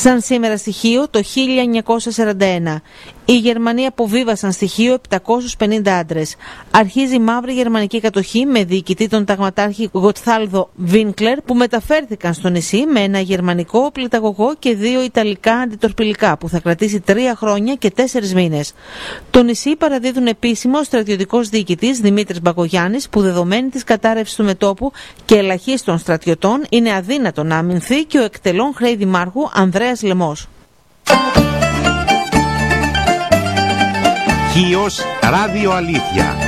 Σαν σήμερα στοιχείο το 1941. Οι Γερμανοί αποβίβασαν στοιχείο 750 άντρες. Αρχίζει η μαύρη γερμανική κατοχή με διοικητή τον ταγματάρχη Γοτθάλδο Βίνκλερ, που μεταφέρθηκαν στο νησί με ένα γερμανικό πληταγωγό και 2 ιταλικά αντιτορπιλικά, που θα κρατήσει 3 χρόνια και 4 μήνες. Το νησί παραδίδουν επίσημο ο στρατιωτικός διοικητής Δημήτρης Μπακογιάννης, που δεδομένη της κατάρρευσης του μετώπου και ελαχίστων στρατιωτών είναι αδύνατο να αμυνθεί, και ο εκτελών χρέη δημάρχου Ανδρέας Λεμός. Χίος Ράδιο Αλήθεια.